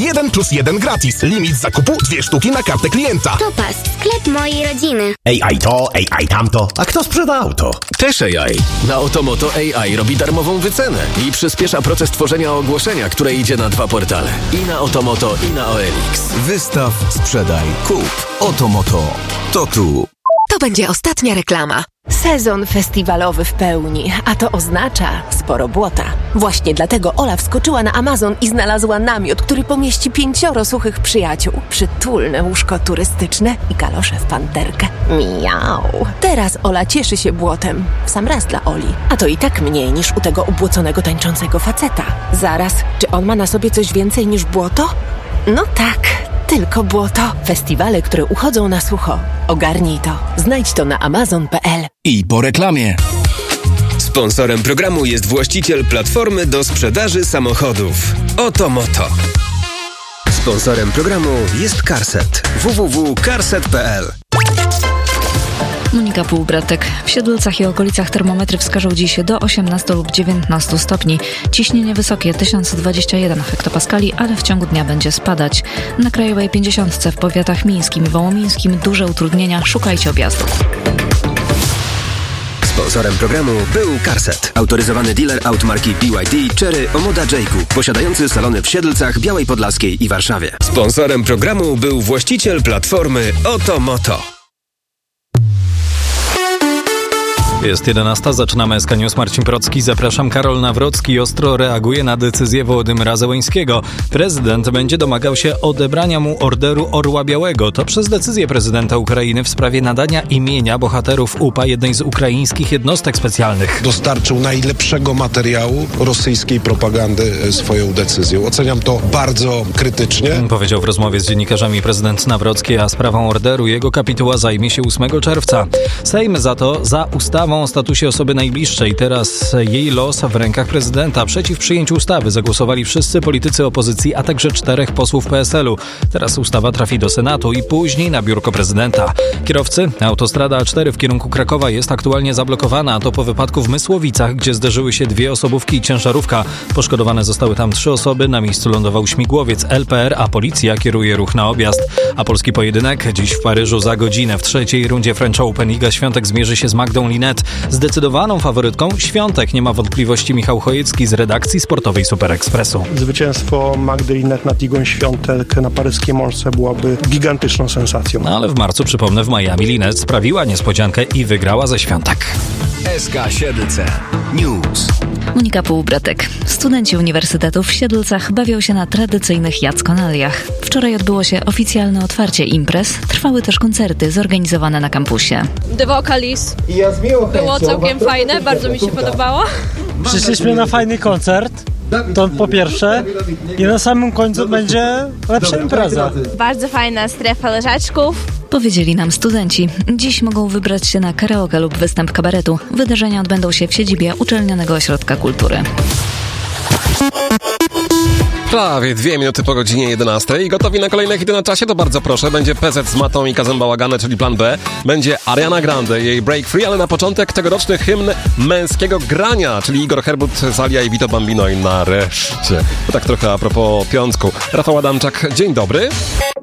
1+1 gratis. Limit zakupu 2 sztuki na kartę klienta. Topaz, sklep mojej rodziny. AI to, AI tamto. A kto sprzeda auto? Też AI. Na Otomoto AI robi darmową wycenę i przyspiesza proces tworzenia ogłoszenia, które idzie na 2 portale. I na Otomoto, i na OLX. Wystaw, sprzedaj, kup. Otomoto. To tu. To będzie ostatnia reklama. Sezon festiwalowy w pełni, a to oznacza sporo błota. Właśnie dlatego Ola wskoczyła na Amazon i znalazła namiot, który pomieści 5 suchych przyjaciół, przytulne łóżko turystyczne i kalosze w panterkę. Miau. Teraz Ola cieszy się błotem. W sam raz dla Oli. A to i tak mniej niż u tego ubłoconego tańczącego faceta. Zaraz, czy on ma na sobie coś więcej niż błoto? No tak. Tylko błoto. Festiwale, które uchodzą na sucho. Ogarnij to. Znajdź to na amazon.pl. I po reklamie. Sponsorem programu jest właściciel platformy do sprzedaży samochodów Otomoto. Sponsorem programu jest Carset. www.carset.pl. Monika Półbratek. W Siedlcach i okolicach termometry wskażą dziś do 18 lub 19 stopni. Ciśnienie wysokie 1021 hektopaskali, ale w ciągu dnia będzie spadać. Na Krajowej 50 w powiatach mińskim i wołomińskim duże utrudnienia. Szukajcie objazdów. Sponsorem programu był Carset, autoryzowany dealer aut marki BYD, Chery, Omoda J-Coupe, posiadający salony w Siedlcach, Białej Podlaskiej i Warszawie. Sponsorem programu był właściciel platformy Otomoto. Jest 11, zaczynamy SK News. Marcin Procki, zapraszam. Karol Nawrocki ostro reaguje na decyzję Wołodymyra Zełenskiego. Prezydent będzie domagał się odebrania mu Orderu Orła Białego. To przez decyzję prezydenta Ukrainy w sprawie nadania imienia bohaterów UPA jednej z ukraińskich jednostek specjalnych. Dostarczył najlepszego materiału rosyjskiej propagandy swoją decyzją. Oceniam to bardzo krytycznie. Powiedział w rozmowie z dziennikarzami prezydent Nawrocki, a sprawą orderu jego kapituła zajmie się 8 czerwca. Sejm za to za ustawą o statusie osoby najbliższej. Teraz jej los w rękach prezydenta. Przeciw przyjęciu ustawy zagłosowali wszyscy politycy opozycji, a także 4 posłów PSL-u. Teraz ustawa trafi do Senatu i później na biurko prezydenta. Kierowcy, autostrada A4 w kierunku Krakowa jest aktualnie zablokowana. To po wypadku w Mysłowicach, gdzie zderzyły się 2 osobówki i ciężarówka. Poszkodowane zostały tam 3 osoby. Na miejscu lądował śmigłowiec LPR, a policja kieruje ruch na objazd. A polski pojedynek dziś w Paryżu za godzinę. W 3. rundzie French Open Iga Świątek zmierzy się z Magdą Linette. Zdecydowaną faworytką Świątek, nie ma wątpliwości Michał Chojecki z redakcji sportowej Super Expressu. Zwycięstwo Magdy Linette nad Igą Świątek na paryskiej Mączce byłaby gigantyczną sensacją. No ale w marcu, przypomnę, w Miami Linette sprawiła niespodziankę i wygrała ze Świątek. SK Siedlce News. Monika Półbratek. Studenci Uniwersytetów w Siedlcach bawią się na tradycyjnych jackonaliach. Wczoraj odbyło się oficjalne otwarcie imprez. Trwały też koncerty zorganizowane na kampusie. The Vocalist było całkiem fajne, bardzo mi się podobało. Przyszliśmy na fajny koncert, to po pierwsze, i na samym końcu będzie lepsza impreza. Bardzo fajna strefa leżaczków. Powiedzieli nam studenci. Dziś mogą wybrać się na karaoke lub występ kabaretu. Wydarzenia odbędą się w siedzibie Uczelnianego Ośrodka Kultury. Prawie 2 minuty po godzinie 11 i gotowi na kolejne hity na czasie? To bardzo proszę. Będzie PZ z Matą i Kazem Bałagane, czyli plan B. Będzie Ariana Grande, jej Break Free, ale na początek tegoroczny hymn męskiego grania, czyli Igor Herbut, Zalia i Vito Bambino i nareszcie. To tak trochę a propos piątku. Rafał Adamczak, dzień dobry.